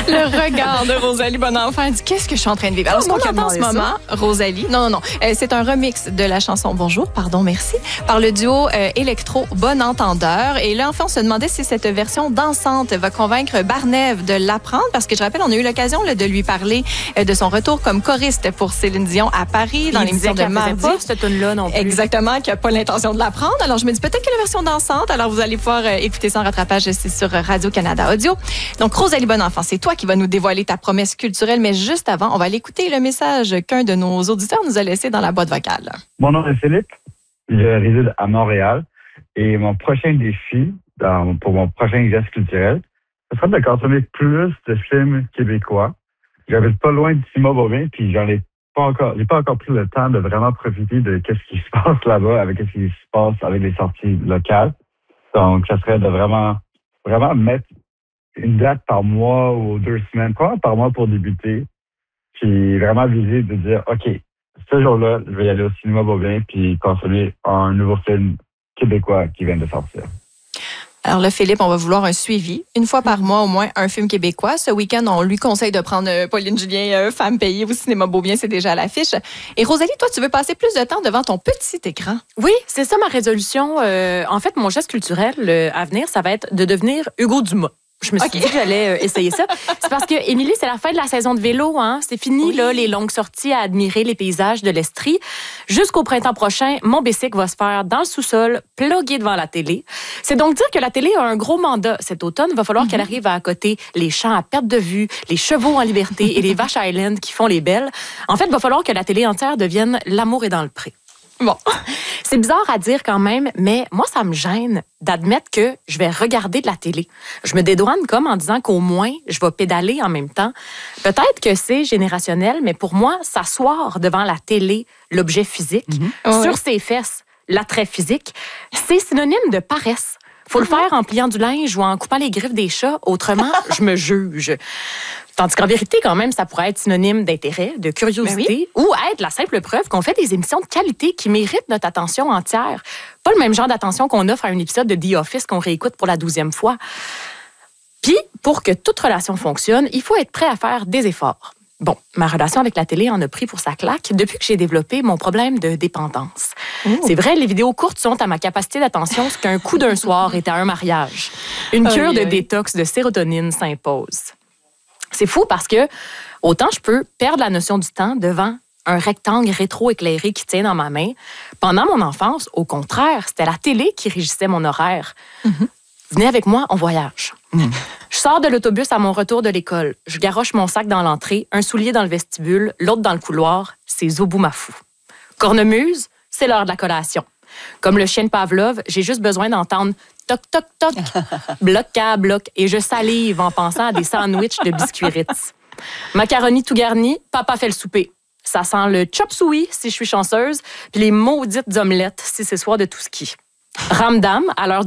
Le regard de Rosalie Bonenfant, elle dit « Qu'est-ce que je suis en train de vivre? » Alors, ce qu'on entend en ce moment, Rosalie, non, c'est un remix de la chanson Bonjour, pardon, merci, par le duo électro Bon Entendeur. Et là, enfin, on se demandait si cette version dansante va convaincre Barnève de l'apprendre, parce que je rappelle, on a eu l'occasion de lui parler de son retour comme choriste pour Céline Dion à Paris, dans l'émission de mardi. Pas cette tune-là non plus. Exactement, qui n'a pas l'intention de l'apprendre. Alors, je me dis peut-être que la version dansante, alors vous allez pouvoir écouter ça en rattrapage, c'est sur Radio-Canada Audio. Donc, Rosalie Bonenfant, c'est toi qui vas nous dévoiler ta promesse culturelle, mais juste avant, on va aller écouter le message qu'un de nos auditeurs nous a laissé dans la boîte vocale. Mon nom est Philippe, je réside à Montréal et mon prochain défi pour mon prochain geste culturel, ce sera de consommer plus de films québécois. J'habite pas loin de Simon-Beauvais, puis j'ai pas encore pris le temps de vraiment profiter de qu'est-ce qui se passe là-bas, avec qu'est-ce qui se passe avec les sorties locales. Donc, ça serait de vraiment mettre une date par mois ou 2 semaines, quoi, par mois pour débuter, puis vraiment viser de dire, OK, ce jour-là, je vais y aller au cinéma Beauvais puis consommer un nouveau film québécois qui vient de sortir. Alors là, Philippe, on va vouloir un suivi. Une fois par mois, au moins, un film québécois. Ce week-end, on lui conseille de prendre Pauline Julien, Femme payée au cinéma Beaubien, c'est déjà à l'affiche. Et Rosalie, toi, tu veux passer plus de temps devant ton petit écran? Oui, c'est ça ma résolution. En fait, mon geste culturel à venir, ça va être de devenir Hugo Dumas. Je me suis dit que j'allais essayer ça. C'est parce que, Émilie, c'est la fin de la saison de vélo. Hein? C'est fini, là, les longues sorties à admirer les paysages de l'Estrie. Jusqu'au printemps prochain, mon bicycle va se faire dans le sous-sol, plugué devant la télé. C'est donc dire que la télé a un gros mandat cet automne. Il va falloir qu'elle arrive à accoter les champs à perte de vue, les chevaux en liberté et les vaches Highland qui font les belles. En fait, il va falloir que la télé entière devienne L'amour est dans le pré. Bon, c'est bizarre à dire quand même, mais moi, ça me gêne d'admettre que je vais regarder de la télé. Je me dédouane comme en disant qu'au moins, je vais pédaler en même temps. Peut-être que c'est générationnel, mais pour moi, s'asseoir devant la télé, l'objet physique, sur ses fesses, l'attrait physique, c'est synonyme de paresse. Faut le faire en pliant du linge ou en coupant les griffes des chats, autrement, je me juge. Tandis qu'en vérité, quand même, ça pourrait être synonyme d'intérêt, de curiosité, ou être la simple preuve qu'on fait des émissions de qualité qui méritent notre attention entière. Pas le même genre d'attention qu'on offre à un épisode de The Office qu'on réécoute pour la 12e fois. Puis, pour que toute relation fonctionne, il faut être prêt à faire des efforts. Bon, ma relation avec la télé en a pris pour sa claque depuis que j'ai développé mon problème de dépendance. C'est vrai, les vidéos courtes sont à ma capacité d'attention ce qu'un coup d'un soir est à un mariage. Une cure de détox de sérotonine s'impose. C'est fou parce que autant je peux perdre la notion du temps devant un rectangle rétro-éclairé qui tient dans ma main. Pendant mon enfance, au contraire, c'était la télé qui régissait mon horaire. Venez avec moi, on voyage. Je sors de l'autobus à mon retour de l'école. Je garoche mon sac dans l'entrée, un soulier dans le vestibule, l'autre dans le couloir. C'est Zoboumafou. Cornemuse, c'est l'heure de la collation. Comme le chien de Pavlov, j'ai juste besoin d'entendre toc, toc, toc, bloc à bloc, et je salive en pensant à des sandwichs de biscuits Ritz. Macaroni tout garni, papa fait le souper. Ça sent le chop suey si je suis chanceuse, puis les maudites omelettes si c'est soir de tout ski. Ramdam, à l'heure